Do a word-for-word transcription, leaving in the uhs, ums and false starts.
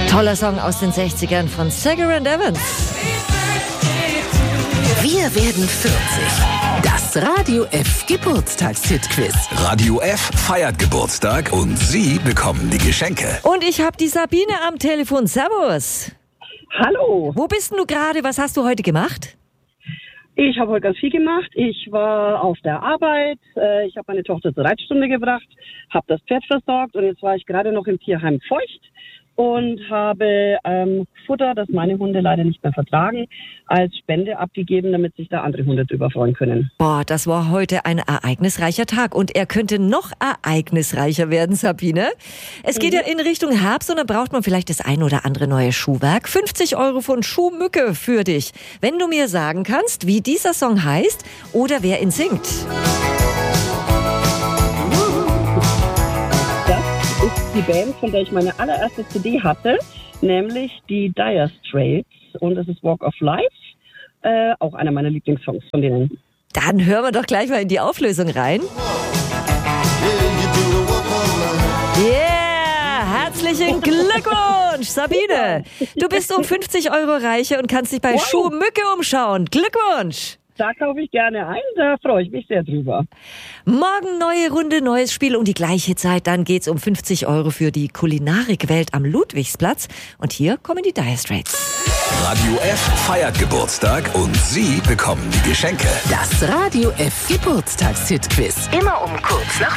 Toller Song aus den sechzigern von Sager and Evans. Wir werden vierzig. Das Radio F Geburtstagshit-Quiz. Radio F feiert Geburtstag und Sie bekommen die Geschenke. Und ich habe die Sabine am Telefon. Servus. Hallo. Wo bist denn du gerade? Was hast du heute gemacht? Ich habe heute ganz viel gemacht. Ich war auf der Arbeit. Ich habe meine Tochter zur Reitstunde gebracht, habe das Pferd versorgt und jetzt war ich gerade noch im Tierheim Feucht und habe ähm, Futter, das meine Hunde leider nicht mehr vertragen, als Spende abgegeben, damit sich da andere Hunde drüber freuen können. Boah, das war heute ein ereignisreicher Tag und er könnte noch ereignisreicher werden, Sabine. Es geht mhm. ja in Richtung Herbst und dann braucht man vielleicht das ein oder andere neue Schuhwerk. fünfzig Euro von Schuhmücke für dich. Wenn du mir sagen kannst, wie dieser Song heißt oder wer ihn singt. Die Band, von der ich meine allererste C D hatte, nämlich die Dire Straits und es ist Walk of Life, äh, auch einer meiner Lieblingssongs von denen. Dann hören wir doch gleich mal in die Auflösung rein. Yeah, herzlichen Glückwunsch, Sabine. Du bist um fünfzig Euro reicher und kannst dich bei wow. Schuhmücke umschauen. Glückwunsch. Da kaufe ich gerne ein, da freue ich mich sehr drüber. Morgen neue Runde, neues Spiel um die gleiche Zeit. Dann geht's um fünfzig Euro für die Kulinarikwelt am Ludwigsplatz. Und hier kommen die Dire Straits. Radio F feiert Geburtstag und Sie bekommen die Geschenke. Das Radio F Geburtstagshit-Quiz. Immer um kurz nach